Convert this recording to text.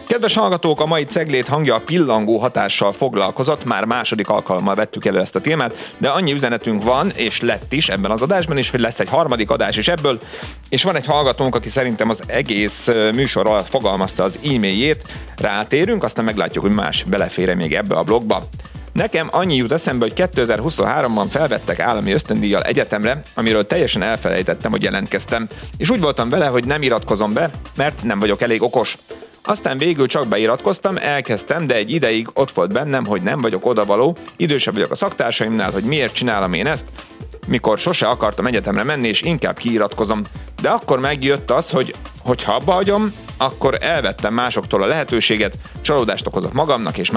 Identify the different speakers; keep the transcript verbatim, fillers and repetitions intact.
Speaker 1: Kedves hallgatók, a mai Ceglét hangja a pillangó hatással foglalkozott, már második alkalommal vettük elő ezt a témát, de annyi üzenetünk van, és lett is ebben az adásban is, hogy lesz egy harmadik adás is ebből, és van egy hallgatónk, aki szerintem az egész műsor alatt fogalmazta az e-mailjét, rátérünk, aztán meglátjuk, hogy más belefér még ebbe a blogba. Nekem annyi jut eszembe, hogy kétezer-huszonháromban felvettek állami ösztöndíjjal egyetemre, amiről teljesen elfelejtettem, hogy jelentkeztem, és úgy voltam vele, hogy nem iratkozom be, mert nem vagyok elég okos. Aztán végül csak beiratkoztam, elkezdtem, de egy ideig ott volt bennem, hogy nem vagyok odavaló, idősebb vagyok a szaktársaimnál, hogy miért csinálom én ezt, mikor sose akartam egyetemre menni, és inkább kiiratkozom. De akkor megjött az, hogy hogyha abba hagyom, akkor elvettem másoktól a lehetőséget, csalódást okozok magamnak és